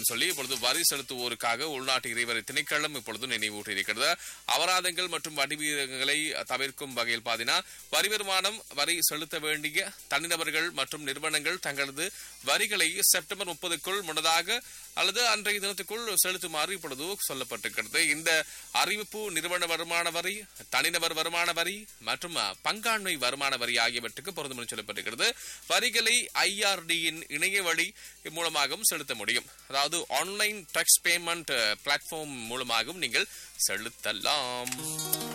சொல்லி இப்பொழுது வரி செலுத்துவோருக்காக உள்நாட்டு இறைவரி திணைக்களம் இப்பொழுது நினைவூட்டி இருக்கிறது. அபராதங்கள் மற்றும் வட்டி விகிதங்களை தவிர்க்கும் வகையில் பாத்தீங்கன்னா வரி வருமானம் வரி செலுத்த வேண்டிய தனிநபர்கள் மற்றும் நிறுவனங்கள் தங்களது வரிகளை செப்டம்பர் 30க்குள் முன்னதாக அல்லது அன்றைய தினத்துக்குள் செலுத்துமாறு இப்பொழுது சொல்லப்பட்டிருக்கிறது. இந்த அறிவிப்பு நிறுவன வருமான வரி, தனிநபர் வருமான வரி மற்றும் பங்காண்மை வருமான வரி ஆகியவற்றுக்கு பொருந்தும் சொல்லப்பட்டிருக்கிறது. வரிகளை IRD-யின் இணைய வழி மூலமாகவும் செலுத்த முடியும். அதாவது ஆன்லைன் டாக்ஸ் பேமெண்ட் பிளாட்ஃபார்ம் மூலமாகவும் நீங்கள் செலுத்தலாம்.